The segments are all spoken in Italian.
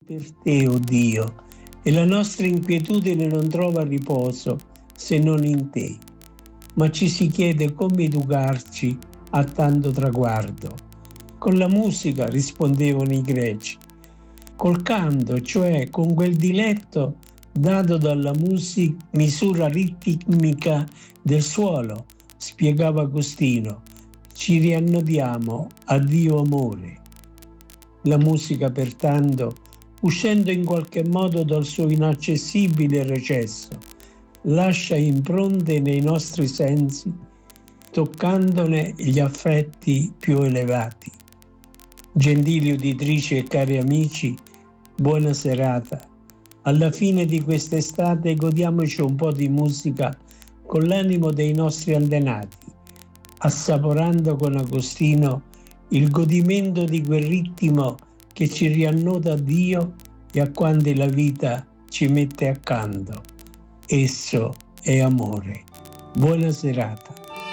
per te, oh Dio, e la nostra inquietudine non trova riposo se non in te. Ma ci si chiede come educarci a tanto traguardo. Con la musica, rispondevano i greci, col canto, cioè con quel diletto dato dalla misura ritmica del suolo, spiegava Agostino, ci riannodiamo a Dio amore. La musica, pertanto, uscendo in qualche modo dal suo inaccessibile recesso, lascia impronte nei nostri sensi, toccandone gli affetti più elevati. Gentili uditrici e cari amici, buona serata. Alla fine di quest'estate godiamoci un po' di musica con l'animo dei nostri antenati, assaporando con Agostino il godimento di quel ritmo che ci riannoda a Dio e a quanti la vita ci mette accanto. Esso è amore. Buona serata.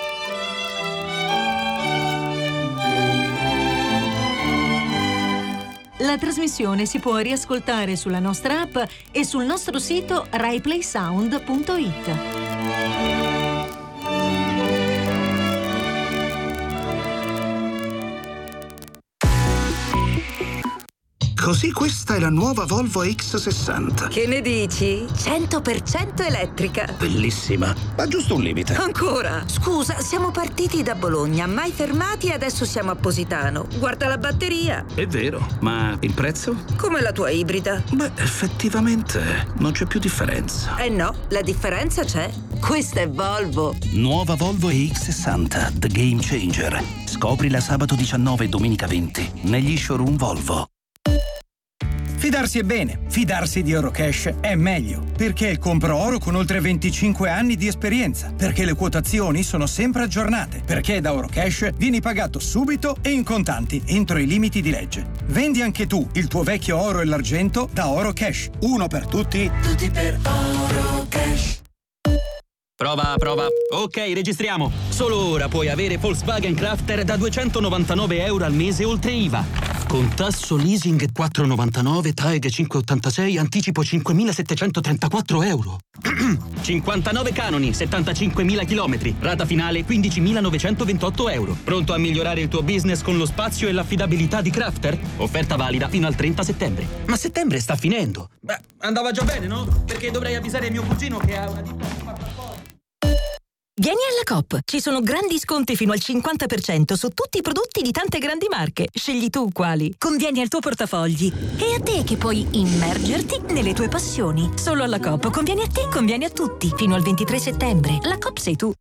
La trasmissione si può riascoltare sulla nostra app e sul nostro sito raiplaysound.it. Così questa è la nuova Volvo X60. Che ne dici? 100% elettrica. Bellissima, ma giusto un limite. Ancora? Scusa, siamo partiti da Bologna, mai fermati e adesso siamo a Positano. Guarda la batteria. È vero, ma il prezzo? Come la tua ibrida. Beh, effettivamente non c'è più differenza. Eh no, la differenza c'è. Questa è Volvo. Nuova Volvo EX60, The Game Changer. Scoprila sabato 19 e domenica 20 negli showroom Volvo. Fidarsi è bene, fidarsi di Eurocash è meglio, perché compro oro con oltre 25 anni di esperienza, perché le quotazioni sono sempre aggiornate, perché da Eurocash vieni pagato subito e in contanti entro i limiti di legge. Vendi anche tu il tuo vecchio oro e l'argento da Eurocash. Uno per tutti, tutti per Eurocash. Prova. Ok, registriamo. Solo ora puoi avere Volkswagen Crafter da €299 al mese oltre IVA. Con tasso leasing 4,99, TAEG 5,86, anticipo €5.734. 59 canoni, 75.000 chilometri. Rata finale €15.928. Pronto a migliorare il tuo business con lo spazio e l'affidabilità di Crafter? Offerta valida fino al 30 settembre. Ma settembre sta finendo. Beh, andava già bene, no? Perché dovrei avvisare mio cugino che ha una ditta di portafogli. Vieni alla Coop, ci sono grandi sconti fino al 50% su tutti i prodotti di tante grandi marche. Scegli tu quali. Convieni al tuo portafogli. E a te che puoi immergerti nelle tue passioni. Solo alla Coop conviene a te, conviene a tutti. Fino al 23 settembre. La Coop sei tu.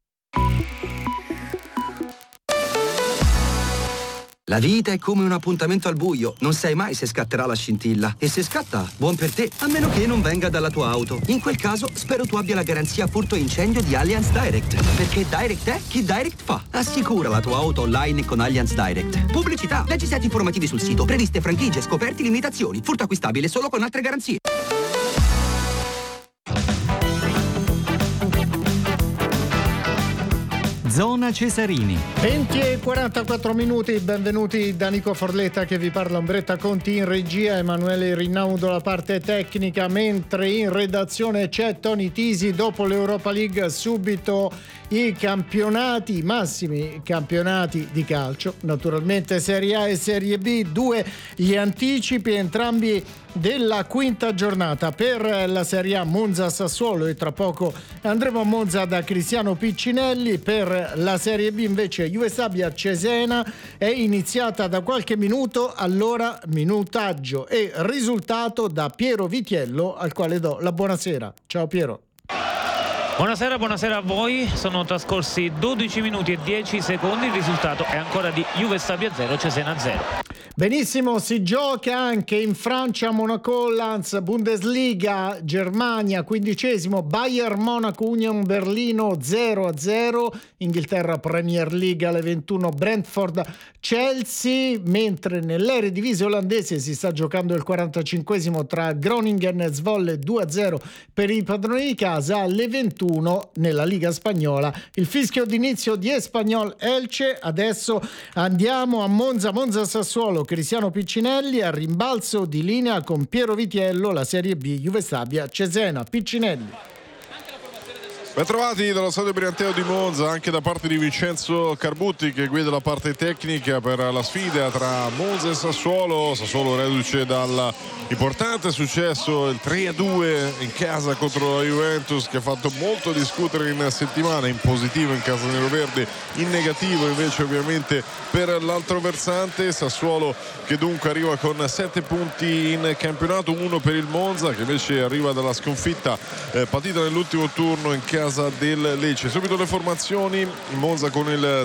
La vita è come un appuntamento al buio, non sai mai se scatterà la scintilla. E se scatta, buon per te, a meno che non venga dalla tua auto. In quel caso, spero tu abbia la garanzia furto e incendio di Allianz Direct. Perché Direct è chi Direct fa. Assicura la tua auto online con Allianz Direct. Pubblicità, leggi i set informativi sul sito, previste franchigie, scoperti, limitazioni. Furto acquistabile solo con altre garanzie. Zona Cesarini. 20 e 44 minuti, benvenuti da Nico Forletta che vi parla. Ombretta Conti in regia, Emanuele Rinaudo la parte tecnica, mentre in redazione c'è Tony Tisi. Dopo l'Europa League subito i campionati, i massimi campionati di calcio, naturalmente Serie A e Serie B, 2 gli anticipi entrambi della quinta giornata. Per la Serie A Monza-Sassuolo e tra poco andremo a Monza da Cristiano Piccinelli. Per la Serie B invece Juve Stabia Cesena è iniziata da qualche minuto, allora minutaggio e risultato da Piero Vitiello, al quale do la buonasera. Ciao Piero. Buonasera a voi. Sono trascorsi 12 minuti e 10 secondi. Il risultato è ancora di Juve Stabia 0, Cesena 0. Benissimo, si gioca anche in Francia, Monaco, Lens, Bundesliga, Germania, 15°, Bayern Monaco, Union Berlino 0-0, Inghilterra Premier League alle 21, Brentford, Chelsea, mentre nell'Eredivisie olandese si sta giocando il 45° tra Groningen e Zwolle 2-0 per i padroni di casa. Alle 21 nella Liga Spagnola il fischio d'inizio di Espanyol Elche. Adesso andiamo a Monza Sassuolo Cristiano Piccinelli, a rimbalzo di linea con Piero Vitiello, la Serie B Juve Stabia Cesena. Piccinelli. Ben trovati dallo stadio Brianteo di Monza, anche da parte di Vincenzo Carbutti che guida la parte tecnica per la sfida tra Monza e Sassuolo. Sassuolo reduce dall'importante successo, il 3-2 in casa contro la Juventus, che ha fatto molto discutere in settimana, in positivo in casa neroverde, in negativo invece ovviamente per l'altro versante. Sassuolo che dunque arriva con 7 punti in campionato, 1 per il Monza che invece arriva dalla sconfitta patita nell'ultimo turno in casa del Lecce. Subito le formazioni: Monza con il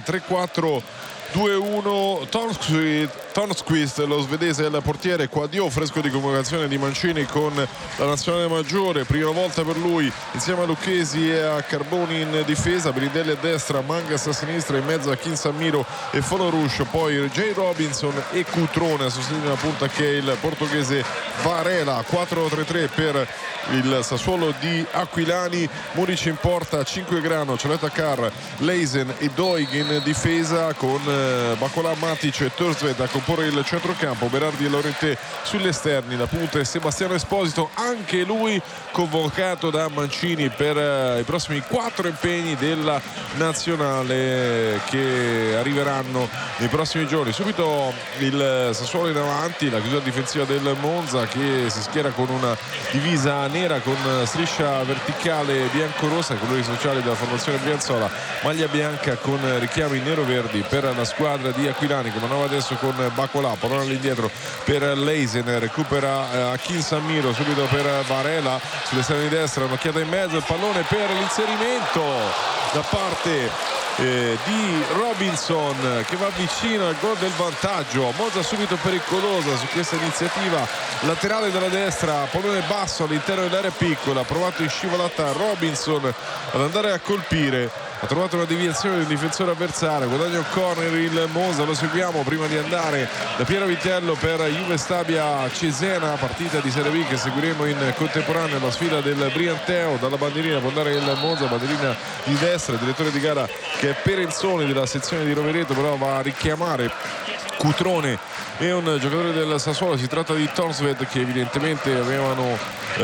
3-4-2-1, Tornquist, lo svedese, il portiere, Quadio, fresco di convocazione di Mancini con la nazionale maggiore, prima volta per lui, insieme a Lucchesi e a Carboni in difesa, Brindelli a destra, Mangas a sinistra, in mezzo a Kinsamiro e Foloruscio, poi J. Robinson e Cutrone a sostegno della punta che è il portoghese Varela. 4-3-3 per il Sassuolo di Aquilani, Muric in porta, Cinquegrano, Cioletta Carr, Leisen e Doig in difesa con Bacolà, Matic e Thursved a comporre il centrocampo, Berardi e Lorente sugli esterni, la punta è Sebastiano Esposito, anche lui convocato da Mancini per i prossimi 4 impegni della nazionale che arriveranno nei prossimi giorni. Subito il Sassuolo in avanti, la chiusura difensiva del Monza che si schiera con una divisa nera con striscia verticale bianco-rossa, colori sociali della formazione brianzola, maglia bianca con richiami nero-verdi per la squadra di Aquilani, che manovra adesso con Bacolà, pallone all'indietro per Leisen, recupera a Kinsamiro, subito per Varela sull'esterno di destra, un'occhiata in mezzo, il pallone per l'inserimento da parte di Robinson che va vicino al gol del vantaggio. Monza subito pericolosa su questa iniziativa, laterale della destra, pallone basso all'interno dell'area piccola, ha provato in scivolata Robinson ad andare a colpire, ha trovato una deviazione del difensore avversario, guadagno corner il Monza, lo seguiamo prima di andare da Piero Vitiello per Juve Stabia Cesena, partita di Serie B che seguiremo in contemporanea alla sfida del Brianteo. Dalla bandierina può andare il Monza, bandierina di destra, il direttore di gara che è Perenzoni della sezione di Rovereto, però va a richiamare Cutrone e un giocatore del Sassuolo, si tratta di Torsved, che evidentemente avevano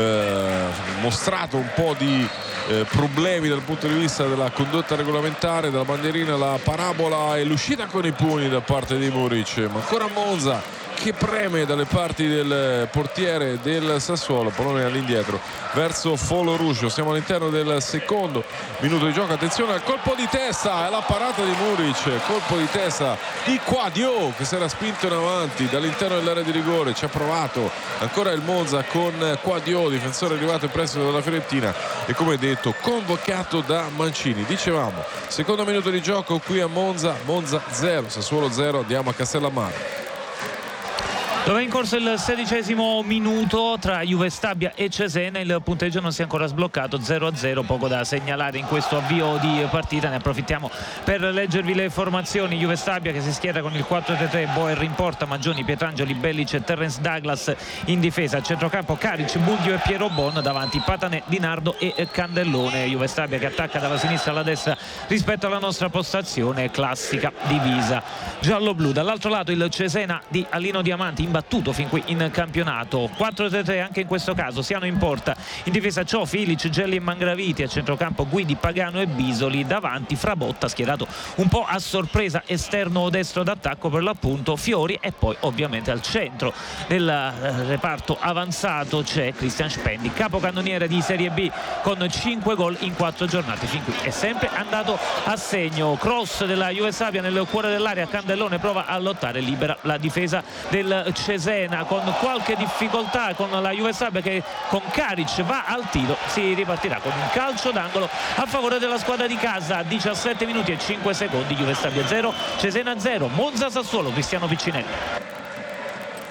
mostrato un po' di problemi dal punto di vista della condotta regolamentare. Dalla bandierina la parabola e l'uscita con i pugni da parte di Muric, ma ancora Monza che preme dalle parti del portiere del Sassuolo, pallone all'indietro verso Foloruscio. Siamo all'interno del secondo minuto di gioco, attenzione al colpo di testa e la parata di Muric, colpo di testa di Quadio che si era spinto in avanti dall'interno dell'area di rigore, ci ha provato ancora il Monza con Quadio, difensore arrivato in prestito dalla Fiorentina e come detto convocato da Mancini. Dicevamo secondo minuto di gioco qui a Monza, Monza 0 Sassuolo 0, andiamo a Castellammare dove è in corso il 16° minuto tra Juve Stabia e Cesena. Il punteggio non si è ancora sbloccato, 0-0, poco da segnalare in questo avvio di partita. Ne approfittiamo per leggervi le formazioni. Juve Stabia che si schiera con il 4-3-3, Boer in porta, Maggioni, Pietrangeli, Bellic e Terence Douglas in difesa, a centrocampo Karic, Buglio e Piero Bon, davanti Patane, Di Nardo e Candellone. Juve Stabia che attacca dalla sinistra alla destra rispetto alla nostra postazione classica divisa giallo-blu. Dall'altro lato il Cesena di Alino Diamanti, imbattuto fin qui in campionato, 4-3-3 anche in questo caso, Siano in porta, in difesa Ciò, Filic, Gelli e Mangraviti, a centrocampo Guidi, Pagano e Bisoli, davanti Frabotta schierato un po' a sorpresa, esterno o destro d'attacco per l'appunto, Fiori, e poi ovviamente al centro del reparto avanzato c'è Christian Spendi, capocannoniere di Serie B con 5 gol in 4 giornate fin qui, è sempre andato a segno. Cross della Juve Stabia nel cuore dell'area, Candellone prova a lottare, libera la difesa del Cesena con qualche difficoltà, con la Juve Stabia che con Karic va al tiro, si ripartirà con un calcio d'angolo a favore della squadra di casa. 17 minuti e 5 secondi, Juve Stabia 0 Cesena 0. Monza Sassuolo, Cristiano Piccinelli.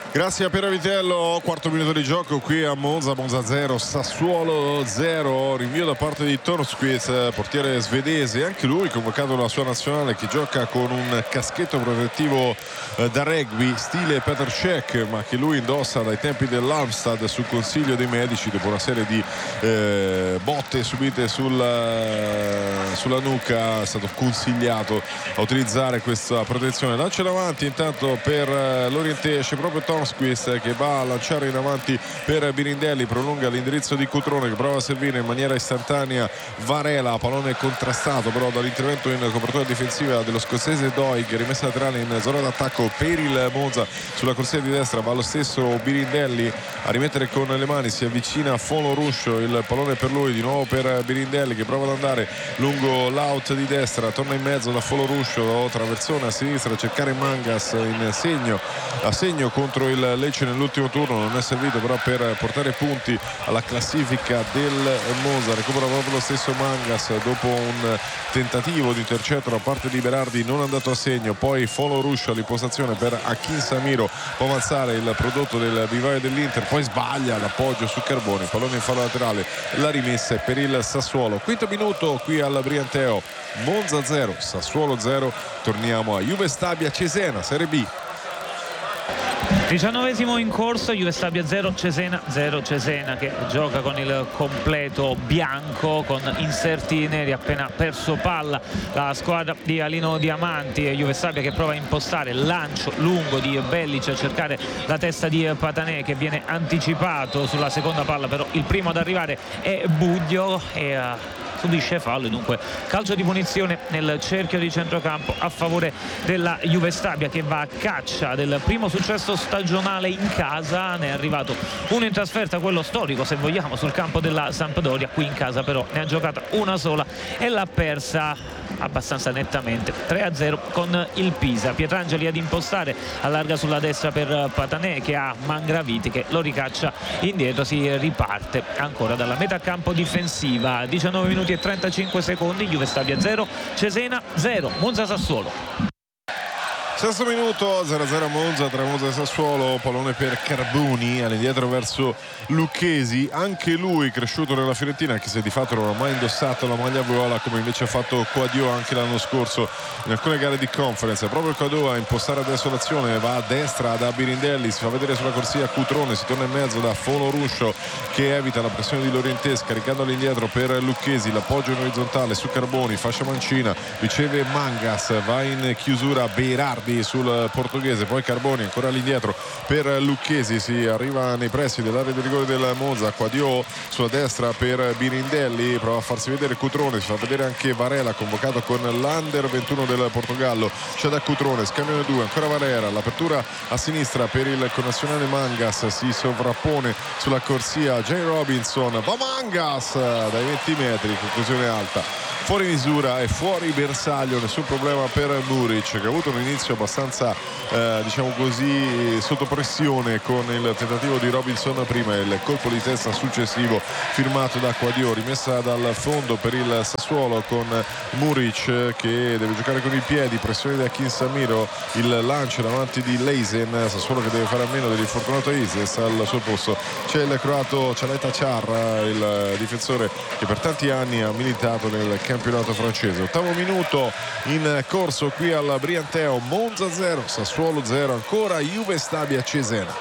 Grazie a Piero Vitello. Quarto minuto di gioco qui a Monza 0, Sassuolo 0. Rinvio da parte di Tornquist, portiere svedese, anche lui convocato dalla sua nazionale, che gioca con un caschetto protettivo da rugby stile Petr Cech, ma che lui indossa dai tempi dell'Halmstad su consiglio dei medici dopo una serie di botte subite sulla nuca. È stato consigliato a utilizzare questa protezione. Lancia in avanti intanto per l'Oriente, esce proprio Tornquist che va a lanciare in avanti per Birindelli, prolunga l'indirizzo di Cutrone che prova a servire in maniera istantanea Varela, pallone contrastato però dall'intervento in copertura difensiva dello scozzese Doig, rimessa laterale in zona d'attacco per il Monza. Sulla corsia di destra va lo stesso Birindelli a rimettere con le mani, si avvicina a Folo Ruscio, il pallone per lui, di nuovo per Birindelli che prova ad andare lungo l'out di destra, torna in mezzo da Folo Ruscio, traversone a sinistra a cercare Mangas in segno contro il Lecce nell'ultimo turno, non è servito però per portare punti alla classifica del Monza. Recupera proprio lo stesso Mangas dopo un tentativo di intercetto da parte di Berardi non andato a segno, poi Folo Ruscio all'impostazione per Akin Samiro, può avanzare il prodotto del vivaio dell'Inter, poi sbaglia l'appoggio su Carboni, pallone in fallo laterale, la rimessa è per il Sassuolo. Quinto minuto qui al Brianteo, Monza 0, Sassuolo 0. Torniamo a Juve Stabia Cesena, Serie B. 19esimo in corso, Juve Stabia 0, Cesena 0. Cesena che gioca con il completo bianco con inserti neri, appena perso palla la squadra di Alino Diamanti. Juve Stabia che prova a impostare, lancio lungo di Bellic a cercare la testa di Patanè che viene anticipato sulla seconda palla, però il primo ad arrivare è Budio e subisce fallo e dunque calcio di punizione nel cerchio di centrocampo a favore della Juve Stabia che va a caccia del primo successo stagionale in casa. Ne è arrivato uno in trasferta, quello storico se vogliamo, sul campo della Sampdoria. Qui in casa però ne ha giocata una sola e l'ha persa abbastanza nettamente 3-0 con il Pisa. Pietrangeli ad impostare, allarga sulla destra per Patanè che ha Mangraviti che lo ricaccia indietro, si riparte ancora dalla metà campo difensiva. 19 minuti e 35 secondi, Juve Stabia 0, Cesena 0, Monza Sassuolo. Sesto minuto, 0-0 Monza, tra Monza e Sassuolo, pallone per Carboni, all'indietro verso Lucchesi, anche lui cresciuto nella Fiorentina, anche se di fatto non ha mai indossato la maglia viola come invece ha fatto Quadio anche l'anno scorso in alcune gare di conference. Proprio Quadio a impostare adesso l'azione, va a destra da Birindelli, si fa vedere sulla corsia Cutrone, si torna in mezzo da Folo Ruscio che evita la pressione di Lorientès, caricando all'indietro per Lucchesi, l'appoggio in orizzontale su Carboni, fascia mancina, riceve Mangas, va in chiusura Berardi sul portoghese, poi Carboni ancora all'indietro per Lucchesi, si arriva nei pressi dell'area di rigore del Monza. Quadio sulla destra per Birindelli, prova a farsi vedere Cutrone, si fa vedere anche Varela convocato con l'Under 21 del Portogallo, c'è da Cutrone, scambiano due, ancora Varela, l'apertura a sinistra per il connazionale Mangas, si sovrappone sulla corsia Jay Robinson, va Mangas dai 20 metri, conclusione alta, fuori misura e fuori bersaglio, nessun problema per Muric che ha avuto un inizio abbastanza diciamo così sotto pressione con il tentativo di Robinson prima e il colpo di testa successivo firmato da Quadio. Rimessa dal fondo per il Sassuolo con Muric che deve giocare con i piedi, pressione da Akin Samiro, il lancio davanti di Leisen, Sassuolo che deve fare a meno dell'infortunato Isis. Al suo posto c'è il croato Caleta Ciarra, il difensore che per tanti anni ha militato nel campionato francese. Ottavo minuto in corso qui al Brianteo, Monza 0, Sassuolo 0, ancora Juve Stabia Cesena.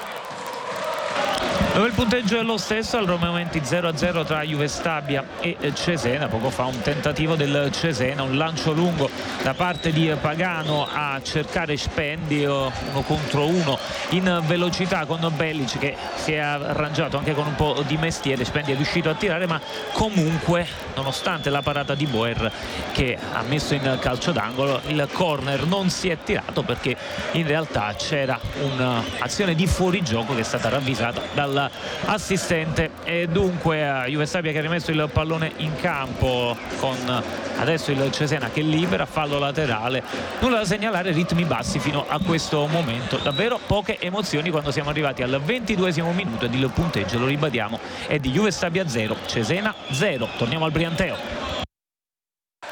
Dove il punteggio è lo stesso, al momenti 0-0 tra Juve Stabia e Cesena. Poco fa un tentativo del Cesena, un lancio lungo da parte di Pagano a cercare Spendi, uno contro uno in velocità con Bellic che si è arrangiato anche con un po' di mestiere. Spendi è riuscito a tirare, ma comunque nonostante la parata di Boer che ha messo in calcio d'angolo, il corner non si è tirato perché in realtà c'era un'azione di fuorigioco che è stata ravvisata dall'assistente. E dunque Juve Stabia che ha rimesso il pallone in campo con adesso il Cesena che libera, fallo laterale, nulla da segnalare, ritmi bassi fino a questo momento, davvero poche emozioni quando siamo arrivati al 22esimo minuto ed il punteggio, lo ribadiamo, è di Juve Stabia 0, Cesena 0. Torniamo al Brianteo.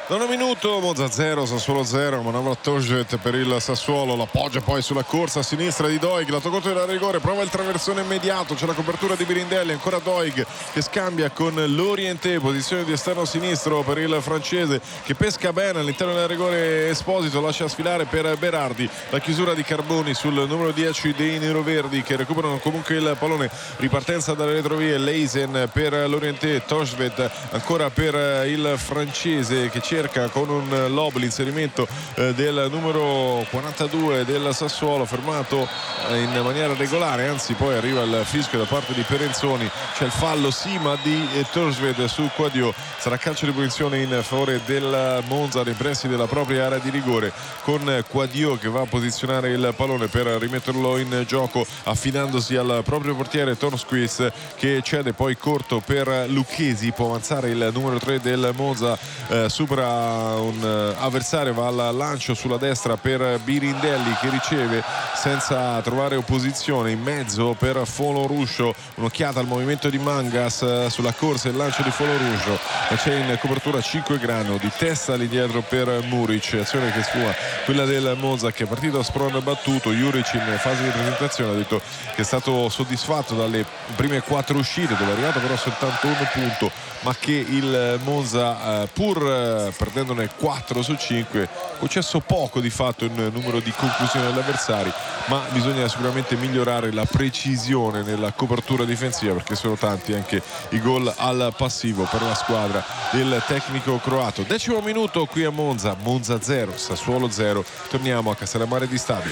9 minuto, Monza 0, Sassuolo 0, manovra Tošvet per il Sassuolo, l'appoggia poi sulla corsa a sinistra di Doig, la toccato da rigore, prova il traversone immediato, c'è la copertura di Birindelli, ancora Doig che scambia con Lorienté, posizione di esterno sinistro per il francese che pesca bene all'interno del rigore. Esposito lascia sfilare per Berardi, la chiusura di Carboni sul numero 10 dei neroverdi che recuperano comunque il pallone, ripartenza dalle retrovie, Leisen per Lorienté, Tošvet ancora per il francese che cerca con un lob l'inserimento del numero 42 del Sassuolo, fermato in maniera regolare, anzi poi arriva il fischio da parte di Perenzoni, c'è il fallo Sima di Tošvet su Quadio, sarà calcio di punizione in favore del Monza nei pressi della propria area di rigore, con Quadio che va a posizionare il pallone per rimetterlo in gioco affidandosi al proprio portiere Tornsquist che cede poi corto per Lucchesi, può avanzare il numero 3 del Monza, supera un avversario, va al lancio sulla destra per Birindelli che riceve senza trovare opposizione, in mezzo per Foloruscio, un'occhiata al movimento di Mangas sulla corsa e il lancio di Foloruscio, e c'è in copertura 5 Grano di testa lì dietro per Muric, azione che sfuma quella del Monza che è partito a sprone battuto. Juric in fase di presentazione ha detto che è stato soddisfatto dalle prime 4 uscite dove è arrivato però soltanto un punto, ma che il Monza pur perdendone 4 su 5 ha concesso poco di fatto in numero di conclusioni agli avversari, ma bisogna sicuramente migliorare la precisione nella copertura difensiva perché sono tanti anche i gol al passivo per la squadra del tecnico croato. 10° minuto qui a Monza, Monza 0, Sassuolo 0. Torniamo a Castellammare di Stabia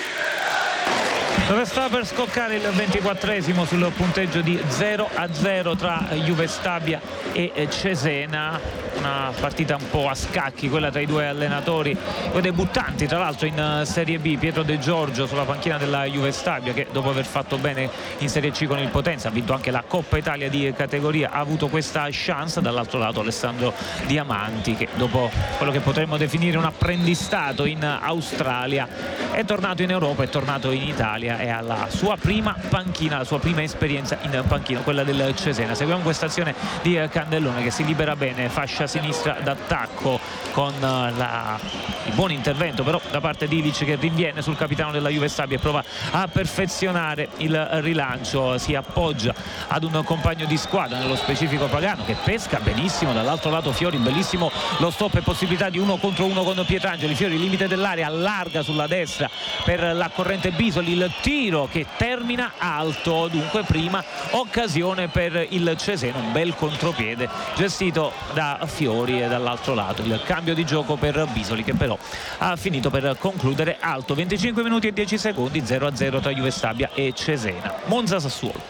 dove sta per scoccare il 24esimo sul punteggio di 0-0 tra Juve Stabia e Cesena, una partita un po' a scacchi quella tra i due allenatori, due debuttanti tra l'altro in Serie B. Pietro De Giorgio sulla panchina della Juve Stabia che dopo aver fatto bene in Serie C con il Potenza ha vinto anche la Coppa Italia di categoria, ha avuto questa chance. Dall'altro lato Alessandro Diamanti che dopo quello che potremmo definire un apprendistato in Australia è tornato in Europa, è tornato in Italia e alla sua prima panchina, la sua prima esperienza in panchina, quella del Cesena. Seguiamo questa azione di Candellone che si libera bene, fascia sinistra d'attacco con il buon intervento però da parte di Ilic che rinviene sul capitano della Juve Stabia e prova a perfezionare il rilancio, si appoggia ad un compagno di squadra, nello specifico Pagano che pesca benissimo. Dall'altro lato Fiori, bellissimo lo stop e possibilità di 1 contro 1 con Pietrangeli. Fiori limite dell'area, allarga sulla destra per la corrente Bisoli, il tiro che termina alto, dunque prima occasione per il Cesena, un bel contropiede gestito da Fiori e dall'altro lato il cambio di gioco per Bisoli che però ha finito per concludere alto. 25 minuti e 10 secondi, 0-0 tra Juve Stabia e Cesena. Monza Sassuolo.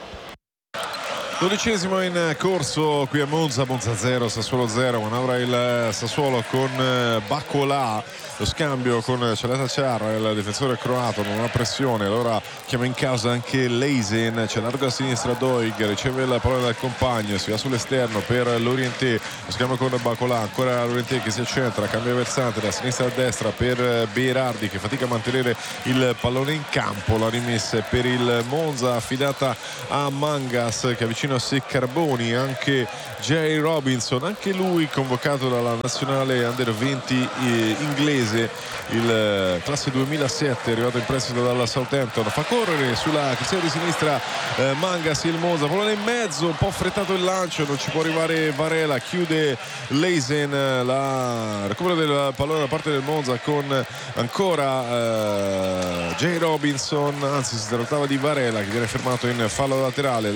12° in corso qui a Monza, Monza 0, Sassuolo 0, manovra il Sassuolo con Bacolà, lo scambio con Celeta Ciarra, il difensore croato, non ha pressione, allora chiama in causa anche Leisen, c'è largo a sinistra Doig, riceve il pallone dal compagno, si va sull'esterno per Lorienté, lo scambio con Bacolà, ancora Lorienté che si accentra, cambia versante da sinistra a destra per Berardi che fatica a mantenere il pallone in campo, la rimessa per il Monza affidata a Mangas che avvicina a sé Carboni, anche Jay Robinson, anche lui convocato dalla nazionale Under 20 inglese, il classe 2007, arrivato in prestito dalla Southampton, fa correre sulla chiusura di sinistra Mangas, il Monza, pallone in mezzo, un po' affrettato il lancio, non ci può arrivare Varela, chiude Leisen, la recupero del pallone da parte del Monza con ancora Jay Robinson, anzi si trattava di Varela che viene fermato in fallo laterale.